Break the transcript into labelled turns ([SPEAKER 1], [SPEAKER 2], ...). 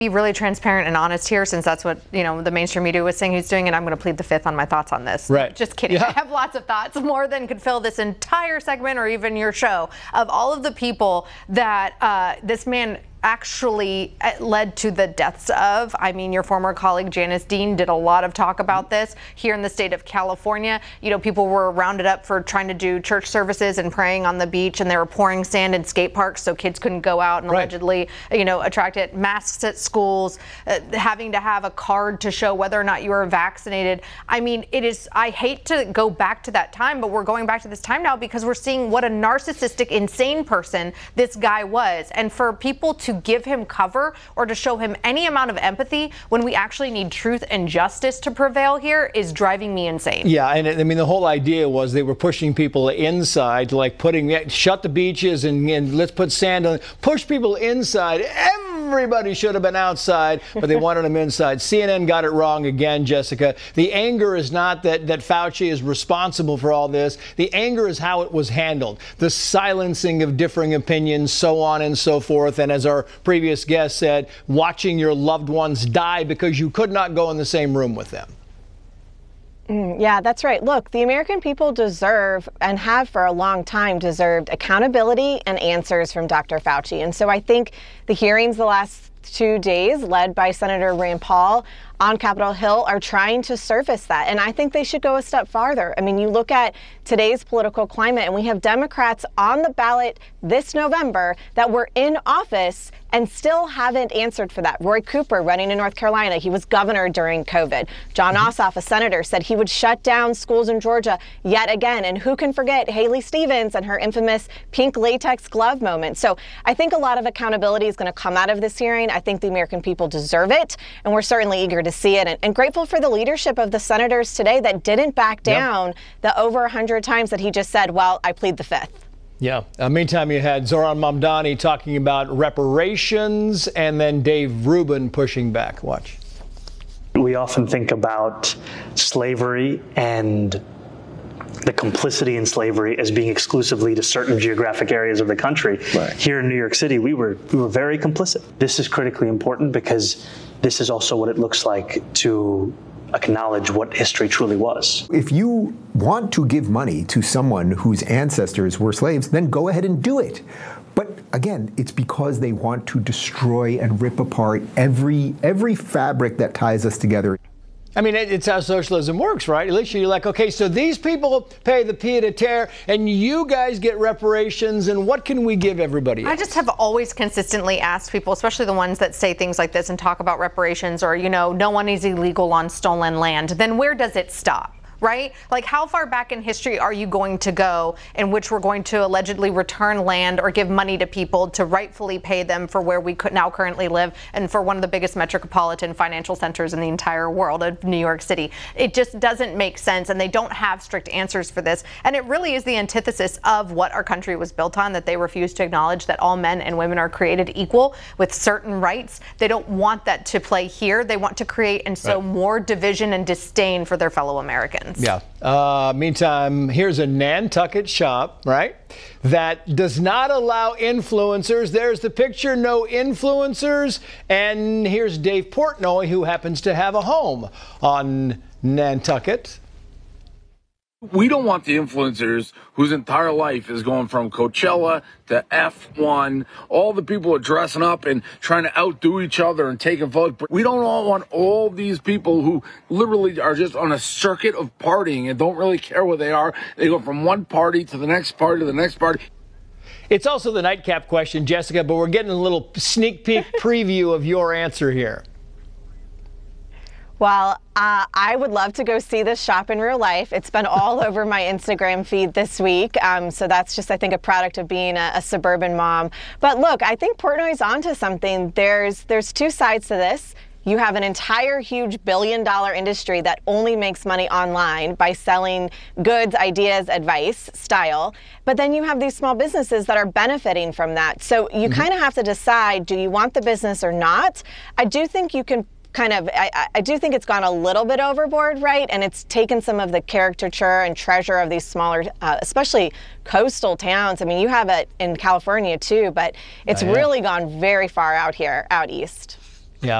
[SPEAKER 1] Be really transparent and honest here, since that's what the mainstream media was saying he's doing, and I'm going to plead the fifth on my thoughts on this.
[SPEAKER 2] Right.
[SPEAKER 1] Just kidding.
[SPEAKER 2] Yeah.
[SPEAKER 1] I have lots of thoughts, more than could fill this entire segment or even your show, of all of the people that this man actually led to the deaths of. I mean, your former colleague Janice Dean did a lot of talk about this here in the state of California. People were rounded up for trying to do church services and praying on the beach, and they were pouring sand in skate parks so kids couldn't go out and allegedly, attract it. Masks at schools, having to have a card to show whether or not you were vaccinated. I mean, I hate to go back to that time, but we're going back to this time now because we're seeing what a narcissistic, insane person this guy was. And for people to give him cover or to show him any amount of empathy when we actually need truth and justice to prevail here is driving me insane. Yeah,
[SPEAKER 2] and I mean, the whole idea was they were pushing people inside, like shut the beaches and let's put sand on, push people inside. Everybody should have been outside, but they wanted them inside. CNN got it wrong again, Jessica. The anger is not that Fauci is responsible for all this. The anger is how it was handled. The silencing of differing opinions, so on and so forth. And as our previous guest said, watching your loved ones die because you could not go in the same room with them.
[SPEAKER 3] Yeah, that's right. Look, the American people deserve, and have for a long time deserved, accountability and answers from Dr. Fauci. And so I think the hearings the last 2 days, led by Senator Rand Paul on Capitol Hill, are trying to surface that. And I think they should go a step farther. I mean, you look at today's political climate, and we have Democrats on the ballot this November that were in office and still haven't answered for that. Roy Cooper, running in North Carolina, he was governor during COVID. Jon Ossoff, a senator, said he would shut down schools in Georgia yet again. And who can forget Haley Stevens and her infamous pink latex glove moment? So I think a lot of accountability is going to come out of this hearing. I think the American people deserve it, and we're certainly eager to see it. And grateful for the leadership of the senators today that didn't back down the over 100 times that he just said, well, I plead the fifth.
[SPEAKER 2] Yeah. Meantime, you had Zohran Mamdani talking about reparations, and then Dave Rubin pushing back. Watch.
[SPEAKER 4] We often think about slavery and the complicity in slavery as being exclusively to certain geographic areas of the country. Right. Here in New York City, we were very complicit. This is critically important because this is also what it looks like to acknowledge what history truly was.
[SPEAKER 5] If you want to give money to someone whose ancestors were slaves, then go ahead and do it. But again, it's because they want to destroy and rip apart every fabric that ties us together.
[SPEAKER 2] I mean, it's how socialism works, right? Alicia, you're like, okay, so these people pay the pied-à-terre, and you guys get reparations, and what can we give everybody else?
[SPEAKER 1] I just have always consistently asked people, especially the ones that say things like this and talk about reparations, or, no one is illegal on stolen land. Then where does it stop? Right? Like, how far back in history are you going to go in which we're going to allegedly return land or give money to people to rightfully pay them for where we could now currently live and for one of the biggest metropolitan financial centers in the entire world of New York City? It just doesn't make sense, and they don't have strict answers for this. And it really is the antithesis of what our country was built on, that they refuse to acknowledge that all men and women are created equal with certain rights. They don't want that to play here. They want to create and sow more division and disdain for their fellow Americans.
[SPEAKER 2] Yeah. Meantime, here's a Nantucket shop, right, that does not allow influencers. There's the picture, no influencers. And here's Dave Portnoy, who happens to have a home on Nantucket.
[SPEAKER 6] We don't want the influencers whose entire life is going from Coachella to F1. All the people are dressing up and trying to outdo each other and taking photos. We don't all want all these people who literally are just on a circuit of partying and don't really care where they are. They go from one party to the next party to the next party.
[SPEAKER 2] It's also the nightcap question, Jessica, but we're getting a little sneak peek preview of your answer here.
[SPEAKER 3] Well, I would love to go see this shop in real life. It's been all over my Instagram feed this week. So that's just, I think, a product of being a suburban mom. But look, I think Portnoy's onto something. There's two sides to this. You have an entire huge billion-dollar industry that only makes money online by selling goods, ideas, advice, style. But then you have these small businesses that are benefiting from that. So you kind of have to decide, do you want the business or not? I do think you can I do think it's gone a little bit overboard, right? And it's taken some of the caricature and treasure of these smaller, especially coastal towns. I mean, you have it in California too, but it's really gone very far out here, out east.